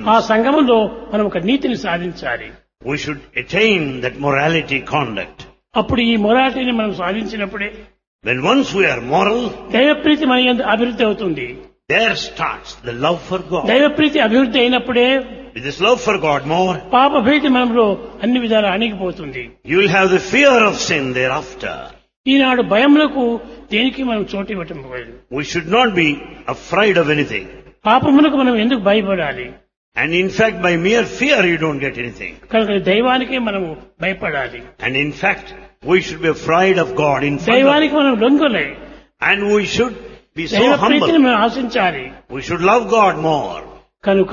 ఆ సంఘములో మనం ఒక నీతిని సాధించాలి. We should attain that morality conduct. అప్పుడు ఈ మొరాలిటీని మనం సాధించినప్పుడే When once we are moral, దైవప్రీతి మన యందు అభివృద్ధి అవుతుంది. there starts the love for God. దైవప్రీతి అభివృద్ధి అయినప్పుడే With this love for God more, పాప భీతి మనలో అన్ని విధాలా అణిగిపోతుంది. you will have the fear of sin thereafter. ఈనాడు భయములకు దేనికి మనం చోటు ఇవ్వటం లేదు. We should not be afraid of anything. పాపములకు మనం ఎందుకు భయపడాలి? And in fact, by mere fear, you don't get anything. కనుక దైవానికే మనము భయపడాలి. And in fact, we should be afraid of God in front of దైవానికి మనం లొంగలే. And we should be so దైవ ప్రీతిని humble. మనం ఆశించాలి. We should love God more. కనుక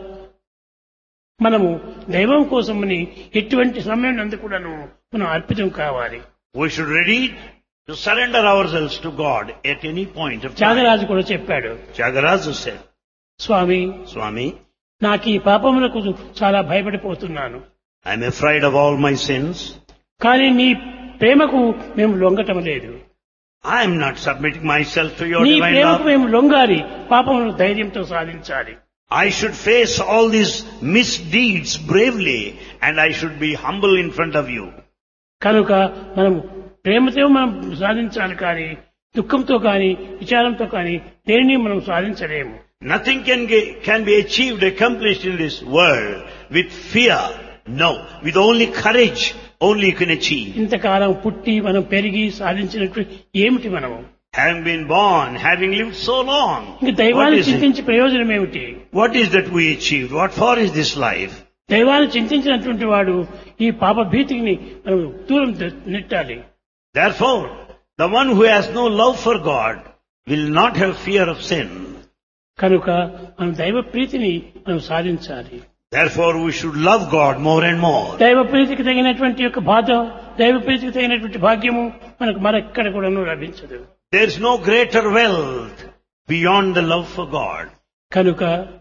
మనము దైవం కోసమని ఎటువంటి సమయం నందు కూడాను మనం అర్పితం కావాలి. We should ready to surrender ourselves to God at any point of time. Tyagaraju కూడా చెప్పాడు, Tyagaraja said, స్వామి Swami, నాకు ఈ పాపములకు చాలా భయపడిపోతున్నాను. I am afraid of all my sins. కానీ నీ ప్రేమకు మేము లొంగటం లేదు. I am not submitting myself to your నీ divine ప్రేమకు love. మేము లొంగాలి, పాపమును ధైర్యంతో సాధించాలి. I should face all these misdeeds bravely and I should be humble in front of you. కనుక మనం ప్రేమతో మనం సాధించాలి, కానీ దుఃఖంతో కానీ విచారంతో కానీ దేనిని మనం సాధించలేము. Nothing can be achieved, accomplished in this world with fear. No, with only courage, only you can achieve. ఇంతకాలం పుట్టి మనం పెరిగి సాధించినట్టు ఏమిటి మనము? Having been born, having lived so long, ఇంక what దైవాన్ని is it? చింతించి ప్రయోజనం ఏమిటి? What is that we achieved? What for is this life? దైవాన్ని చింతించినటువంటి వాడు ఈ పాప భీతిని మనం దూరం నెట్టాలి. Therefore, the one who has no love for God will not have fear of sin. కనుక మనం దైవ ప్రీతిని మనం సాధించాలి. Therefore, we should love God more and more. దైవ ప్రీతికి తగినటువంటి యొక్క బాధ, దైవ ప్రీతికి తగినటువంటి భాగ్యము మనకు మరెక్కడ కూడా లభించదు. There is no greater wealth beyond the love for God. కనుక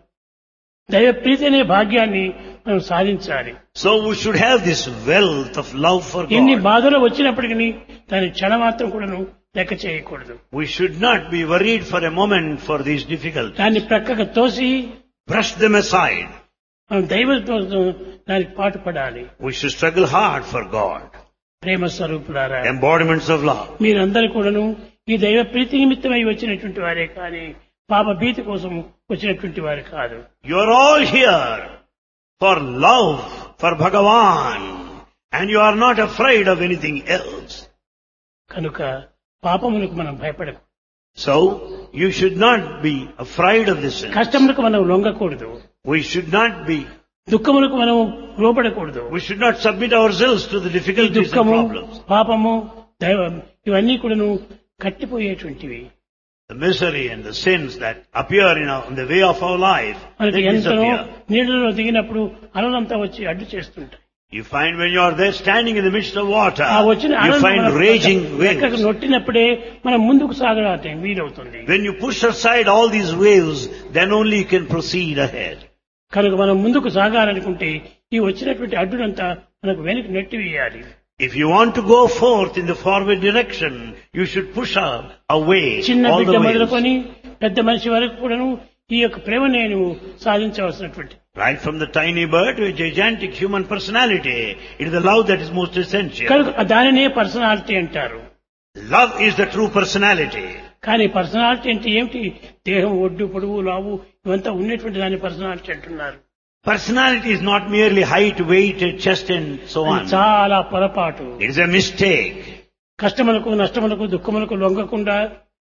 దైవ ప్రీతి అనే భాగ్యాన్ని మనం సాధించాలి. So we should have this wealth of love for ఎన్ని God. బాధలు వచ్చినప్పటికీ దాని క్షణమాత్రం కూడాను లెక్క చేయకూడదు. We should not be worried for a moment for these difficulties. దాన్ని ప్రక్కకు తోసి Brush them aside. మనం దైవంతో దానికి పాటుపడాలి. We should struggle hard for God. ప్రేమ స్వరూపులారా, Embodiments of love. మీరందరూ కూడాను ఈ దైవ ప్రీతి నిమిత్తమై వచ్చినటువంటి వారే కానీ పాప భీతి కోసం వచ్చినటువంటి వారు కాదు. You are all here for love for Bhagavan and you are not afraid of anything else. కనుక పాపములకు మనం భయపడకు, So you should not be afraid of this sin. కష్టములకు మనం లొంగకూడదు, We should not be, దుఃఖములకు మనం లోపడకూడదు. we should not submit ourselves to the ఈ difficulties and దుఃఖము, problems. పాపము, దైవం ఇవన్నీ కూడాను కట్టిపోయేటువంటివి. The misery and the sins that appear in the way of our life, మనకి they ఎంతనో disappear. నీళ్ళలో దిగినప్పుడు అలలంతా వచ్చి అడ్డు చేస్తుంటాయి. You find when you are there standing in the midst of water, ఆ వచ్చిన you అలలు find మన raging ఎక్కడికి waves. నొట్టినప్పుడే మనం ముందుకు సాగడానికి వీలవుతుంది. When you push aside all these waves, then only you can proceed ahead. కనుక మనం ముందుకు సాగాలనుకుంటే ఈ వచ్చినటువంటి అడ్డునంతా మనకు వెనక్కి నెట్టివేయాలి. If you want to go forth in the forward direction, you should push away చిన్న all బిడ్డ the waves. మొదలుకొని పెద్ద మనిషి వరకు కూడాను ఈ యొక్క ప్రేమ నేను సాధించవలసినటువంటి. Right from the tiny bird to a gigantic human personality, it is the love that is most essential. కనుక దానినే పర్సనాలిటీ అంటారు. Love is the true personality. కానీ పర్సనాలిటీ అంటే ఏమిటి? దేహం ఒడ్డు పొడవు లావు ఇవంతా ఉన్నటువంటి దాని పర్సనాలిటీ అంటున్నారు. Personality is not merely height, weight, chest and so అది on. చాలా పొరపాటు. It is a mistake. కష్టములకు నష్టములకు దుఃఖములకు లొంగకుండా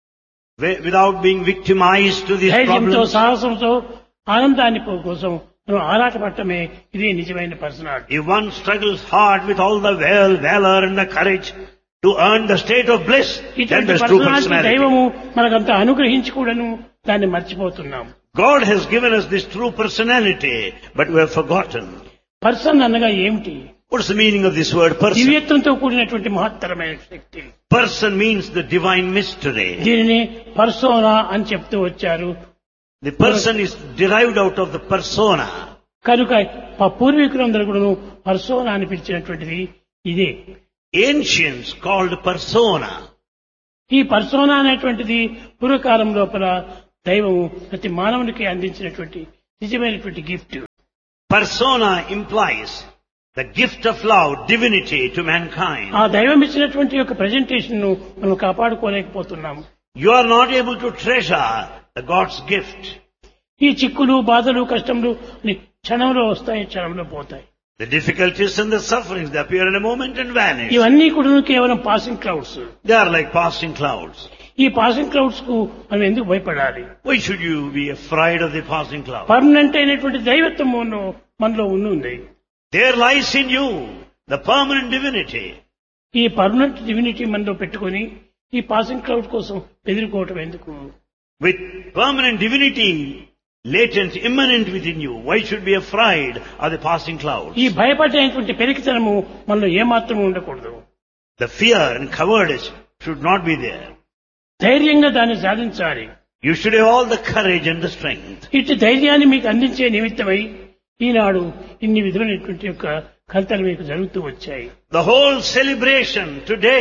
Without being victimized to these ధైర్యంతో problems, సాహసంతో ఆనందాన్ని కోసం మనం ఆరాటపడటమే ఇదే నిజమైన personality. if one struggles hard with all the valor and the courage to earn the state of bliss, then ఇటువంటి there's true పర్సనాలిటీ personality. దైవము మనకంతా అనుగ్రహించి కూడాను దాన్ని మర్చిపోతున్నాం. God has given us this true personality, but we have forgotten. Person అనగా ఏమిటి? What's the meaning of this word person? దివ్యత్వంతో కూడినటువంటి మహత్తరమైన శక్తి. Person means the divine mystery. దీనిని పర్సోనా అని చెప్తూ వచ్చారు. The person is derived out of the persona. కనుక పూర్వీకులందరూ కూడాను పర్సోనా అని పిలిచినటువంటిది ఇదే. Ancients called persona. ఈ పర్సోనా అనేటువంటిది పూర్వకాలం లోపల దైవము ప్రతి మానవునికి అందించినటువంటి నిజమైనటువంటి gift. Persona implies the gift of love, divinity to mankind. ఆ దైవం ఇచ్చినటువంటి యొక్క ప్రెజెంటేషన్ ను మనం కాపాడుకోలేకపోతున్నాం. You are not able to treasure the God's gift. ఈ చిక్కులు బాధలు కష్టములు క్షణంలో వస్తాయి, క్షణంలో పోతాయి. The difficulties and the sufferings, they appear in a moment and vanish. ఇవన్నీ కూడా కేవలం passing clouds. They are like passing clouds. ఈ పాసింగ్ క్లౌడ్స్ కు మనం ఎందుకు భయపడాలి? Why should you be afraid of the passing clouds? Permanent అయినటువంటి దైవత్వం మనలో ఉంది. There lies in you the permanent divinity. ఈ పర్మనెంట్ డివినిటీ మనలో పెట్టుకొని ఈ పాసింగ్ క్లౌడ్ కోసం ఎదుర్కోవటం ఎందుకు? With permanent divinity latent, immanent within you, why should be afraid of the passing clouds? ఈ భయపడేటువంటి పెరికితనము మనలో ఏమాత్రం ఉండకూడదు. The fear and cowardice should not be there. ధైర్యంగా దాన్ని సాధించాలి. You should have all the courage and the strength. ఇటు ధైర్యాన్ని మీకు అందించే నిమిత్తమై ఈనాడు ఇన్ని విధమైనటువంటి యొక్క కల్తలు మీకు జరుగుతూ వచ్చాయి. The whole celebration today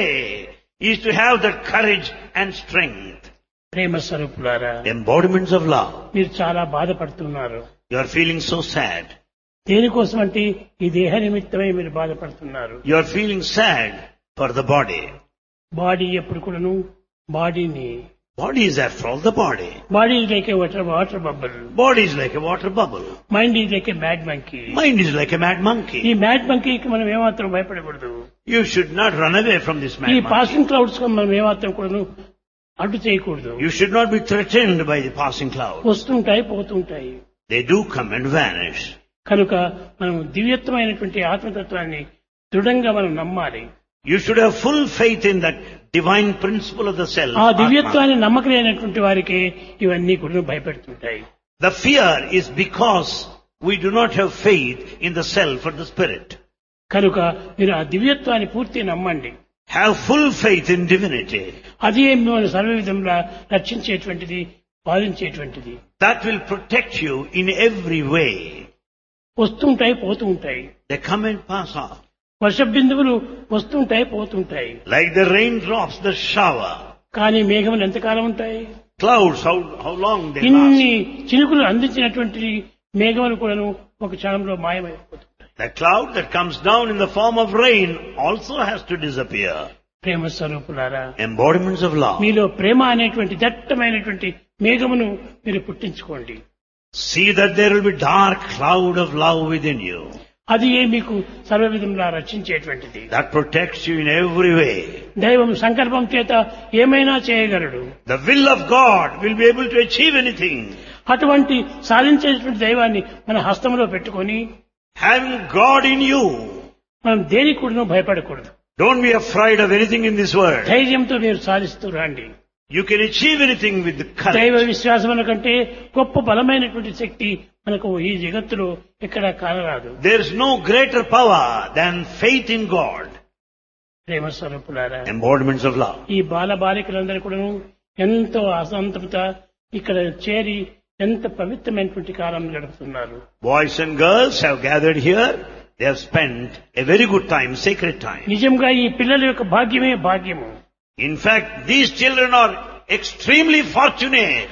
is to have that courage and strength. ప్రేమ స్వరూపులారా, Embodiments of love. మీరు చాలా బాధపడుతున్నారు. You are feeling so sad. దేనికోసం అంటే ఈ దేహ నిమిత్తమై మీరు బాధపడుతున్నారు. You are feeling sad for the body. Body ఎప్పుడు కూడాను బాడీని Body is after all the body. Body is like A water bubble. Body is like a water bubble. Mind is like A mad monkey. Mind is like a mad ఈ monkey. Mad మంకీకి మనం ఏమాత్రం భయపడకూడదు. You should not run away from this mad ఈ monkey. Passing clouds కు మనం ఏమాత్రం కూడాను అడ్డు చేయకూడదు. You should not be threatened by the passing clouds. వస్తుంటాయి, పోతుంటాయి. They do come and vanish. కనుక మనం దివ్యత్వమైనటువంటి ఆత్మతత్వాన్ని దృఢంగా మనం నమ్మాలి. You should have full faith in that divine principle of the self. ఆ Atma. దివ్యత్వాన్ని నమ్మకలేనటువంటి వారికి ఇవన్నీ కూడా భయపెడుతుంటాయి. The fear is because we do not have faith in the self or the spirit. కనుక మీరు ఆ దివ్యత్వాన్ని పూర్తి నమ్మండి. Have full faith in divinity. అది మిమ్మల్ని సర్వ విధంగా రక్షించేటువంటిది, పాలించేటువంటిది. That will protect you in every way. వస్తుంటాయి, పోతూ ఉంటాయి. They come and pass off. వర్ష బిందువులు వస్తుంటాయి, పోతుంటాయి. Like the raindrops, the shower. కానీ మేఘములు ఎంతకాలం ఉంటాయి? Clouds, how long they ఇన్ని last. చినుకులు అందించినటువంటి మేఘములు కూడాను ఒక క్షణంలో మాయమైపోతుంటాయి. The cloud that comes down in the form of rain also has to disappear. ప్రేమ స్వరూపులారా, Embodiments of love. మీలో ప్రేమ అనేటువంటి దట్టమైనటువంటి మేఘమును మీరు పుట్టించుకోండి. See that there will be dark cloud of love within you. అది మీకు సర్వ విధంగా రక్షించేటువంటిది. That protects you in every way. దైవం సంకల్పం చేత ఏమైనా చేయగలడు. The will of God will be able to achieve anything. అటువంటి సాధించేటువంటి దైవాన్ని మన హస్తంలో పెట్టుకొని Having God in you, మనం దేనికి కూడా భయపడకూడదు. don't be afraid of anything in this world. ధైర్యంతో మీరు సాధిస్తూ రండి. You can achieve anything with the దైవ courage. విశ్వాసముల కంటే గొప్ప బలమైనటువంటి శక్తి మనకు ఈ జగత్తులో ఎక్కడా కానరాదు. There is no greater power than faith in God. ప్రేమ స్వరూపులారా, Embodiments of love. ఈ బాల బాలికలందరూ కూడా ఎంతో అసంతృత ఇక్కడ చేరి ఎంత పవిత్రమైనటువంటి కాలం గడుపుతున్నారు. Boys and girls have gathered here. They have spent a very good time, sacred time. నిజంగా ఈ పిల్లల యొక్క భాగ్యమే భాగ్యము. In fact, these children are extremely fortunate.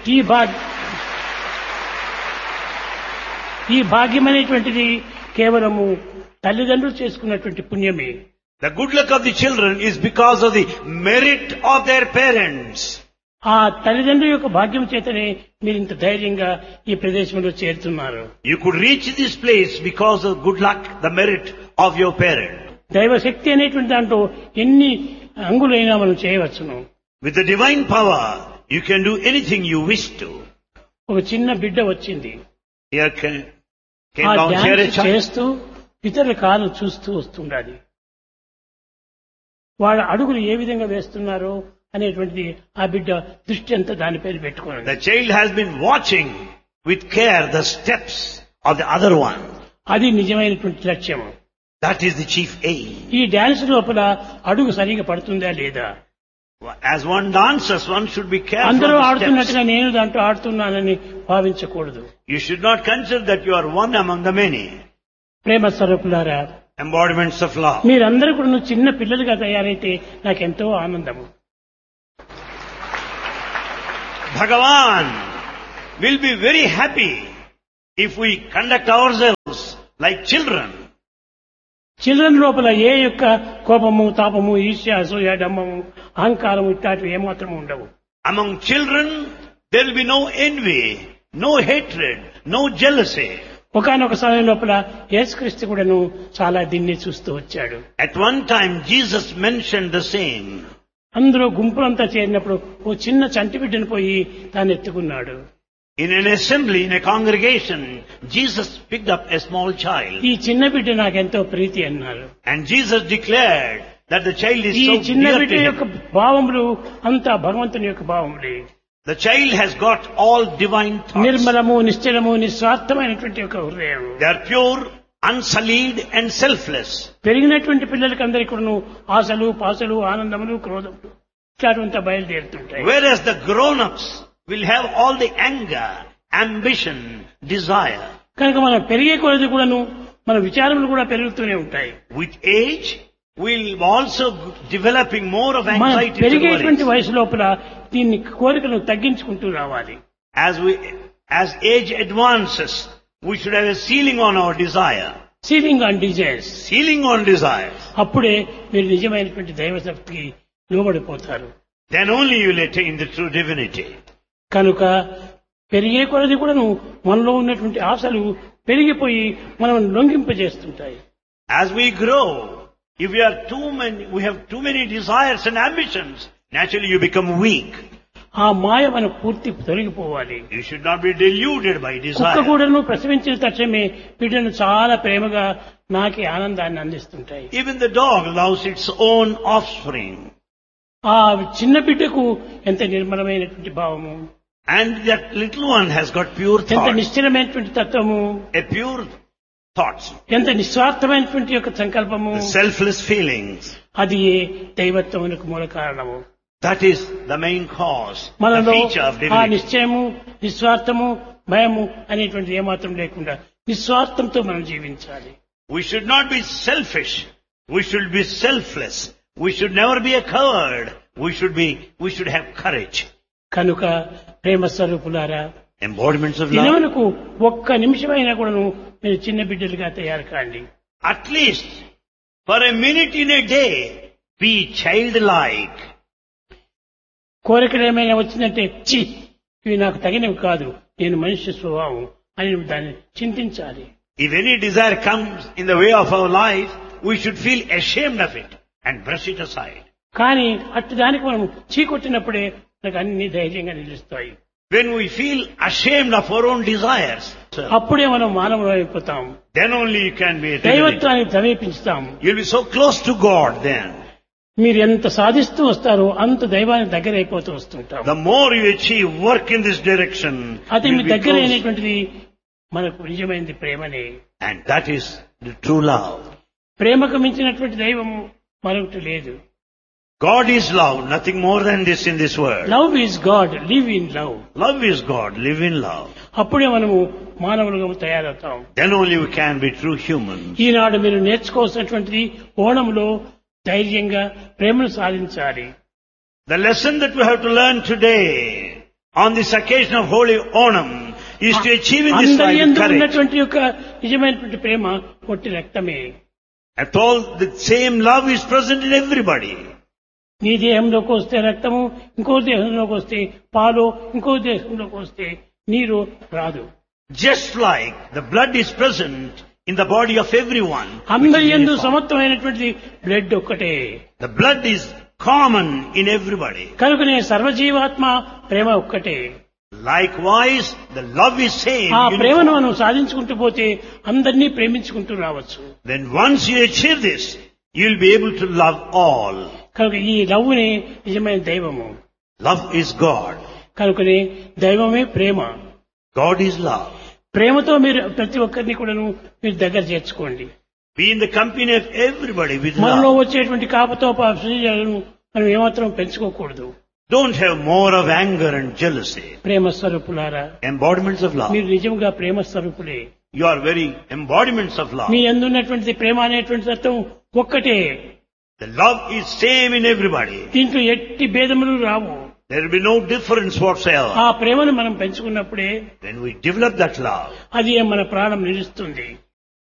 ఈ భాగ్యం అనేటువంటిది కేవలము తల్లిదండ్రులు చేసుకున్నటువంటి పుణ్యమే. The good luck of the children is because of the merit of their parents. ఆ తల్లిదండ్రుల యొక్క భాగ్యం చేతనే మీరు ఇంత ధైర్యంగా ఈ ప్రదేశంలో చేరుతున్నారు. You could reach this place because of good luck, the merit of your parent. దైవ శక్తి అనేటువంటి దాంట్లో ఎన్ని అంగులైనా మనం చేయవచ్చును. With the divine power, you can do anything you wish to. ఒక చిన్న బిడ్డ వచ్చింది. Here came ఆ down here a dance child. చేస్తూ ఇతరుల కాలు చూస్తూ వస్తుండాలి. వాళ్ళ అడుగులు ఏ విధంగా వేస్తున్నారో అనేటువంటిది ఆ బిడ్డ దృష్టి అంతా దానిపై పెట్టుకున్నాడు. The child has been watching with care the steps of the other one. అది నిజమైనటువంటి లక్ష్యము. That is the chief aim. ఈ డాన్స్ లోపల అడుగు సరిగా పడుతుందా లేదా? As one dances, one should be careful అందరూ of the ఆడుతున్నట్టుగా steps. నేను దాంట్లో ఆడుతున్నానని భావించకూడదు. You should not consider that you are one among the many. ప్రేమ స్వరూపులారా, Embodiments of love. మీరందరూ కూడా చిన్న పిల్లలుగా తయారైతే నాకెంతో ఆనందము. Bhagavan will be very happy if we conduct ourselves like children. Children లోపల ఏ యొక్క కోపము, తాపము, ఈర్ష్య, అసూయ, డంబము, అహంకారము ఇట్లాంటివి ఏమాత్రం ఉండవు. Among children, there will be no envy, no hatred, no jealousy. ఒకానొక సమయం లోపల యేసుక్రీస్తు కూడాను చాలా దీన్ని చూస్తూ వచ్చాడు. At one time, Jesus mentioned the same. అందరూ గుంపులంతా చేరినప్పుడు ఓ చిన్న చంటి బిడ్డను పోయి తాను ఎత్తుకున్నాడు. In an assembly, in a congregation, Jesus picked up a small child. ఈ చిన్న బిడ్డ నాకెంతో ప్రీతి అన్నారు. And Jesus declared that the child is ఈ so చిన్న dear బిడ్డ to యొక్క him. భావములు అంతా భగవంతుని యొక్క భావములే. The child has got all divine thoughts. నిర్మలము, నిశ్చలము, నిస్వార్థమైనటువంటి ఒక హృదయం. They are pure, unsullied and selfless. పెరిగినటువంటి పిల్లలకి అందరికీ కూడాను ఆశలు, పాసలు, ఆనందములు, క్రోధములు ఇట్లాంటివంతా బయలుదేరుతుంటాయి. Whereas the grown-ups will have all the anger, ambition, desire. కనుక మనం పెరిగే కొలది కూడాను మన విచారములు కూడా పెరుగుతూనే ఉంటాయి. With age, we'll also developing more of మనం anxiety. పెరిగేటువంటి వయసు లోపల దీన్ని కోరికను తగ్గించుకుంటూ రావాలి. As age advances, we should have a ceiling on our desire. Ceiling on desires. Ceiling on desires. అప్పుడే మీరు నిజమైనటువంటి దైవశక్తికి లోబడిపోతారు. Then only you will attain the true divinity. కనుక పెరిగే కొలది కూడాను మనలో ఉన్నటువంటి ఆశలు పెరిగిపోయి మనం లొంగింపజేస్తుంటాయి. As we grow, if we have too many desires and ambitions, naturally you become weak. ఆ మాయ మనకు పూర్తి తొలగిపోవాలి. You should not be deluded by కుక్క desire. కూడాను ప్రసవించిన తక్షణమే బిడ్డను చాలా ప్రేమగా నాకి ఆనందాన్ని అందిస్తుంటాయి. Even the dog loves its own offspring. ఆ చిన్న బిడ్డకు ఎంత నిర్మలమైనటువంటి భావము, And that little one has got pure ఎంత thoughts, నిశ్చలమైనటువంటి తత్వము, a pure thoughts, ఎంత నిస్వార్థమైనటువంటి యొక్క సంకల్పము, the selfless feelings. అది దైవత్వమునకు మూల కారణము. That is the main cause, the మనలో feature of ఆ divinity. నిశ్చయము, నిస్వార్థము, భయము అనేటువంటి ఏమాత్రం లేకుండా నిస్వార్థంతో మనం జీవించాలి. We should not be selfish. We should be selfless. We should never be a coward. We should have courage. కనుక ప్రేమ స్వరూపులారా, Embodiments of love. దినమునకు ఒక్క నిమిషమైనా కూడాను మీరు చిన్న బిడ్డలుగా తయారు కాండి. At least for a minute in a day, be childlike. కోరికలు ఏమైనా వచ్చిందంటే చి ఇవి నాకు తగినవి కాదు, నేను మనిషి స్వభావం అని దాన్ని చింతించాలి. If any desire comes in the way of our life, we should feel ashamed of it and brush it aside. కానీ అట్టి దానికి మనం చీకొట్టినప్పుడే నాకు అన్ని ధైర్యంగా నిలుస్తాయి. When we feel ashamed of our own desires, అప్పుడే మనం మానవులు అయిపోతాం. then only you can be a divinity. దైవత్వాన్ని సమీపిస్తాం. You'll be so close to God then. మీరు ఎంత సాధిస్తూ వస్తారో అంత దైవానికి దగ్గర అయిపోతూ వస్తుంటాం. The more you achieve work in this direction, అది మీ you'll be దగ్గర close. అయినటువంటిది మనకు నిజమైనది ప్రేమనే. And that is the true love. ప్రేమకు మించినటువంటి దైవము మరొకటి లేదు. God is love, nothing more than this in this world. Love is God, live in love. Love is God, live in love. అప్పుడే మనము మానవులుగా తయారవుతాం. Then only we can be true humans. ఈనాడు మీరు నేర్చుకోవాల్సినటువంటిది ఓణంలో ధైర్యంగా ప్రేమను సాధించాలి. The lesson that we have to learn today on this occasion of Holy Onam is to achieve in this అందరి life యందు courage. ఉన్నటువంటి యొక్క నిజమైనటువంటి ప్రేమ ఒట్టి రక్తమే. After all, the same love is present in everybody. నీ దేహంలోకి వస్తే రక్తము, ఇంకో దేహంలోకి వస్తే పాలు, ఇంకో దేహంలోకి వస్తే నీరు రాదు. Just like the blood is present in the body of everyone. అందరి which is యందు uniform. సమత్వమైనటువంటి బ్లడ్ ఒక్కటే. The blood is common in everybody. కనుకనే సర్వజీవాత్మ ప్రేమ ఒక్కటే. Likewise, the love is same. ఆ ప్రేమను uniform. మనం సాధించుకుంటూ పోతే అందరినీ ప్రేమించుకుంటూ రావచ్చు. Then once you achieve this, you will be able to love all. కనుక ఈ లవ్వునే నిజమైన దైవము. Love is God. కనుకనే దైవమే ప్రేమ. God is love. ప్రేమతో మీరు ప్రతి ఒక్కరిని కూడాను మీరు దగ్గర చేర్చుకోండి. Be in the company of everybody with మనలో love. వచ్చేటువంటి కాపతోపాలను మనం ఏమాత్రం పెంచుకోకూడదు. Don't have more of anger and jealousy. ప్రేమ స్వరూపులారా, Embodiments of love. మీరు నిజంగా ప్రేమ స్వరూపులే. You are very embodiments of love. మీ అందున్నటువంటి ప్రేమ అనేటువంటి తత్వం ఒక్కటే. The love is same in everybody. దీంట్లో ఎట్టి భేదములు రావు. There will be no difference whatsoever. ఆ ప్రేమను మనం పెంచుకున్నప్పుడే When we develop that love, అది మన ప్రాణం నిలుస్తుంది.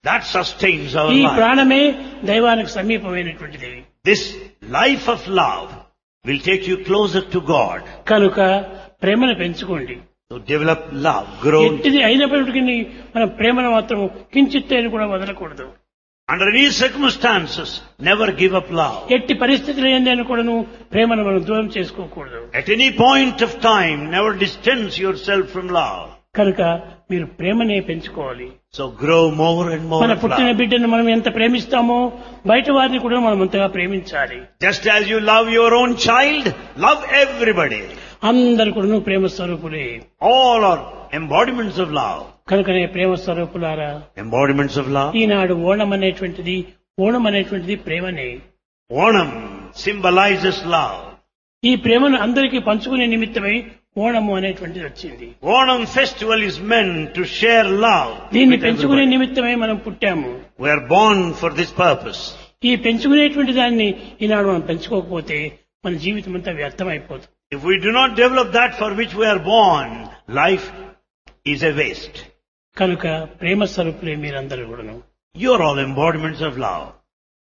That sustains our ఈ life. ప్రాణమే దైవానికి సమీపమైనటువంటిది. This life of love will take you closer to God. కనుక ప్రేమను పెంచుకోండి. So develop love, grow. ఎట్టిది అయినప్పటికీ మనం ప్రేమను మాత్రం కించిత్తైన కూడా వదలకూడదు. Under any circumstances, never give up love. ఎట్టి పరిస్థితులు ఏందని కూడాను ప్రేమను మనం దూరం చేసుకోకూడదు. At any point of time, never distance yourself from love. కనుక మీరు ప్రేమనే పెంచుకోవాలి. So grow more and more మన of పుట్టిన love. బిడ్డను మనం ఎంత ప్రేమిస్తామో బయట వారిని కూడా మనం అంతగా ప్రేమించాలి. Just as you love your own child, love everybody. అందరు కూడా ప్రేమ స్వరూపులే. All are embodiments of love. కనుకనే ప్రేమ స్వరూపులారా, Embodiments of love. ఈనాడు ఓణం అనేటువంటిది ప్రేమనే. Onam symbolizes love. ఈ ప్రేమను అందరికీ పంచుకునే నిమిత్తమై ఓణము అనేటువంటిది వచ్చింది. Onam festival is meant to share love. దీన్ని with పెంచుకునే everybody. నిమిత్తమై మనం పుట్టాము. We are born for this purpose. ఈ పెంచుకునేటువంటి దాన్ని ఈనాడు మనం పెంచుకోకపోతే మన జీవితం అంతా వ్యర్థమైపోతుంది. If we do not develop that for which we are born, life is a waste. కనుక ప్రేమ స్వరూపులే మీరందరూ కూడాను. You are all embodiments of love.